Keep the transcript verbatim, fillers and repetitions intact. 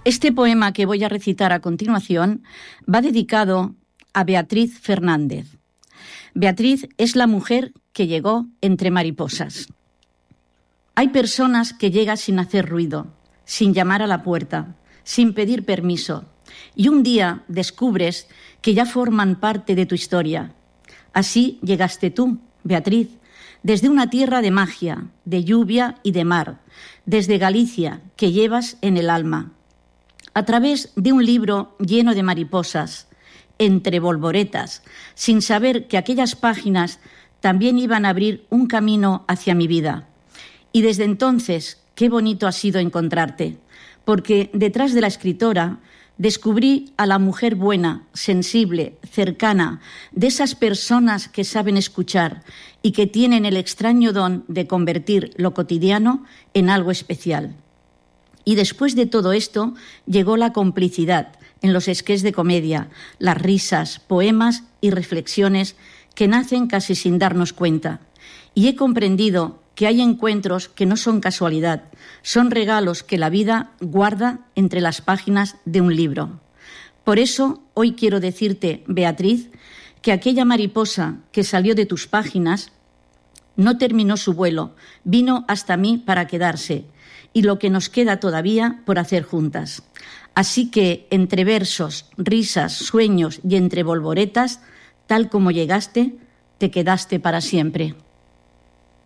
Este poema que voy a recitar a continuación va dedicado a Beatriz Fernández. Beatriz es la mujer que llegó entre mariposas. Hay personas que llegan sin hacer ruido, sin llamar a la puerta, sin pedir permiso, y un día descubres que ya forman parte de tu historia. Así llegaste tú, Beatriz, desde una tierra de magia, de lluvia y de mar, desde Galicia, que llevas en el alma. A través de un libro lleno de mariposas, entre volvoretas, sin saber que aquellas páginas también iban a abrir un camino hacia mi vida. Y desde entonces, qué bonito ha sido encontrarte, porque detrás de la escritora descubrí a la mujer buena, sensible, cercana, de esas personas que saben escuchar y que tienen el extraño don de convertir lo cotidiano en algo especial. Y después de todo esto llegó la complicidad en los esqués de comedia, las risas, poemas y reflexiones que nacen casi sin darnos cuenta. Y he comprendido que hay encuentros que no son casualidad, son regalos que la vida guarda entre las páginas de un libro. Por eso hoy quiero decirte, Beatriz, que aquella mariposa que salió de tus páginas no terminó su vuelo, vino hasta mí para quedarse, y lo que nos queda todavía por hacer juntas. Así que entre versos, risas, sueños y entre volvoretas, tal como llegaste, te quedaste para siempre.